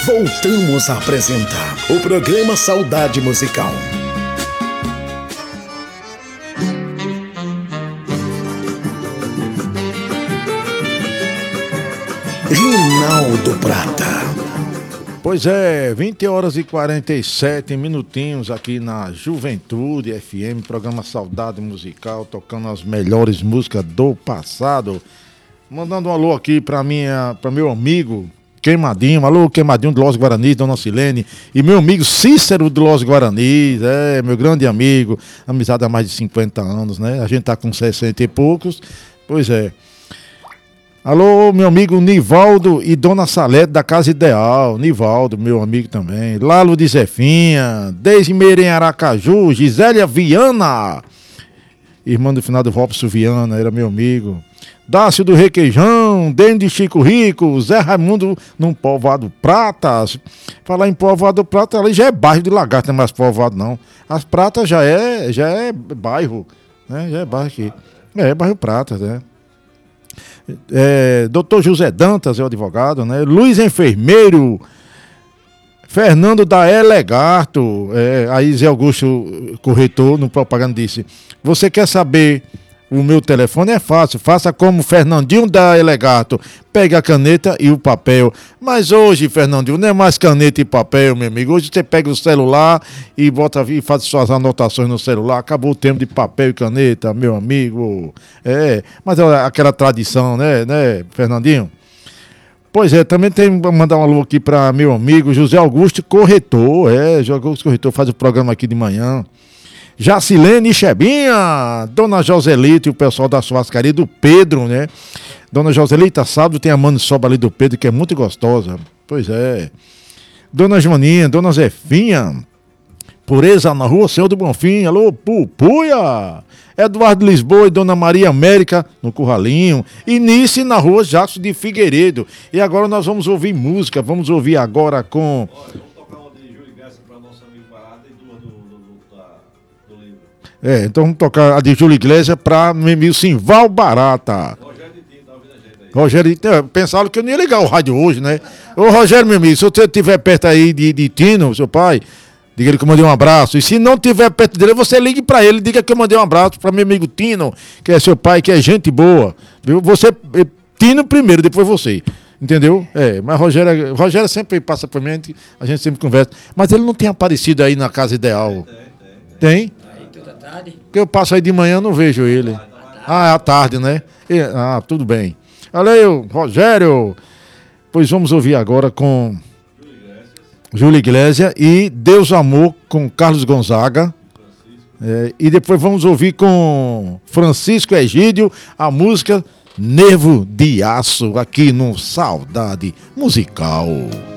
Voltamos a apresentar o programa Saudade Musical. Rinaldo Prata. Pois é, 20 horas e 47 minutinhos aqui na Juventude FM, programa Saudade Musical, tocando as melhores músicas do passado. Mandando um alô aqui para meu amigo Queimadinho, alô Queimadinho do Los Guaranis, Dona Silene, e meu amigo Cícero do Los Guaranis, meu grande amigo, amizade há mais de 50 anos, né? A gente tá com 60 e poucos, pois é. Alô, meu amigo Nivaldo e Dona Salete da Casa Ideal. Nivaldo, meu amigo também. Lalo de Zefinha, Deise Meira em Aracaju, Gisélia Viana, irmã do finado Robson Viana, era meu amigo. Dácio do Requeijão, Dende Chico Rico, Zé Raimundo num Povoado Prata. Falar em Povoado Prata, ali já é bairro de Lagarto, não é mais Povoado não. As Pratas já é bairro, né? Já é bairro aqui. É bairro Prata, né? Doutor José Dantas é o advogado, né? Luiz Enfermeiro, Fernando da Elegarto, aí Zé Augusto, corretor, no propaganda disse: você quer saber o meu telefone? É fácil, faça como Fernandinho da Elegarto, pegue a caneta e o papel. Mas hoje, Fernandinho, não é mais caneta e papel, meu amigo. Hoje você pega o celular e faz suas anotações no celular. Acabou o tempo de papel e caneta, meu amigo. Mas é aquela tradição, né, Fernandinho? Pois é, também tem que mandar um alô aqui para meu amigo José Augusto Corretor. José Augusto Corretor faz o programa aqui de manhã. Jacilene e Chebinha, Dona Joselita e o pessoal da churrascaria do Pedro, né? Dona Joselita, sábado tem a maniçoba ali do Pedro, que é muito gostosa. Pois é. Dona Joaninha, Dona Zefinha, Pureza na Rua Senhor do Bonfim, alô, Pupuia. Eduardo Lisboa e Dona Maria América no Curralinho. Inicie na Rua Jacques de Figueiredo. E agora nós vamos ouvir música, vamos ouvir agora com... então vamos tocar a de Júlio Iglesias para meu amigo Simval Barata. Rogério de Tino, tá ouvindo a gente aí. Rogério de Tino, pensaram que eu não ia ligar o rádio hoje, né? Ô Rogério, meu amigo, se você estiver perto aí de Tino, seu pai, diga ele que eu mandei um abraço. E se não estiver perto dele, você ligue para ele, diga que eu mandei um abraço para meu amigo Tino, que é seu pai, que é gente boa. Viu? Você, Tino primeiro, depois você. Entendeu? Mas Rogério sempre passa por mim, a gente sempre conversa. Mas ele não tem aparecido aí na Casa Ideal. Tem? Porque eu passo aí de manhã e não vejo ele. À tarde, né? Tudo bem. Valeu, Rogério. Pois vamos ouvir agora com Júlio Iglesias e Deus Amor com Carlos Gonzaga. E depois vamos ouvir com Francisco Egídio a música Nervo de Aço, aqui no Saudade Musical.